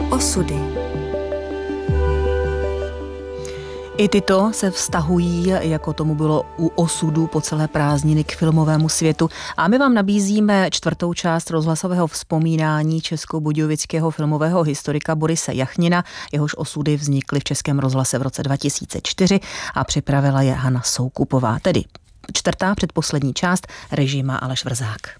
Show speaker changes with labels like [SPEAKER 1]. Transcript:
[SPEAKER 1] Osudy.
[SPEAKER 2] I tyto se vztahují, jako tomu bylo u Osudů po celé prázdniny, k filmovému světu. A my vám nabízíme 4. část rozhlasového vzpomínání českobudějovického filmového historika Borise Jachnina. Jehož osudy vznikly v Českém rozhlase v roce 2004 a připravila je Hana Soukupová. Tedy 4. předposlední část, režii má Aleš Vrzák.